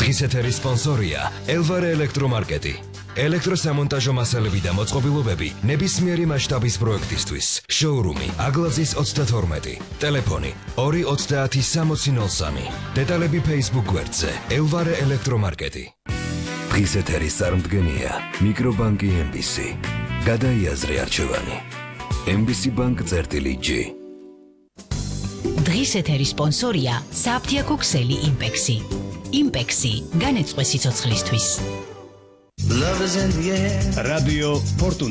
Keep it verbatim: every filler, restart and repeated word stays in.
დღის ეთერის სპონსორია ელვარე ელექტრომარკეტი. ელექტროსამონტაჟო მასალები და მოწყობილობები ნებისმიერი მასშტაბის პროექტისთვის. შოურუმი აგლაზის ოცდათორმეტი. ტელეფონი ორი ოცდაათი სამოცი ნოლ სამი. დეტალები Facebook გვერდზე ელვარე ელექტრომარკეტი. დღის ეთერის წარმდგენია მიკრობანკი ემ ბი სი. გადაიაზრე არჩევანი. ემ ბი სი ბანკ წერტილი ჯი. დღის ეთერის სპონსორია საფთიაქო ქსელი იმპექსი. იმპექსი განეწყვე სიცოცხლისთვის. Radio Fortuna.